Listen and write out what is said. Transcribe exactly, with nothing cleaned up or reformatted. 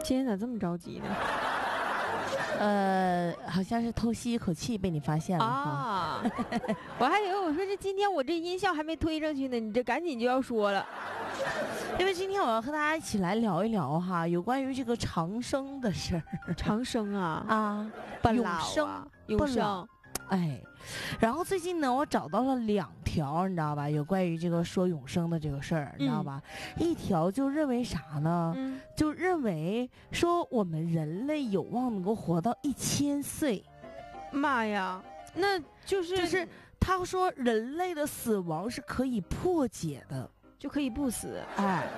今天咋这么着急呢？ 呃，好像是偷吸一口气被你发现了啊！我还以为我说这今天我这音效还没推上去呢，你这赶紧就要说了。 因为今天我要和大家一起来聊一聊哈，有关于这个长生的事儿。 长生啊啊， 永生， 永生。 哎，然后最近呢，我找到了两条，你知道吧？有关于这个说永生的这个事儿，你知道吧？嗯、一条就认为啥呢？嗯、就认为说我们人类有望能够活到一千岁。 妈呀，那就是就是他说人类的死亡是可以破解的， 就可以不死。 哎。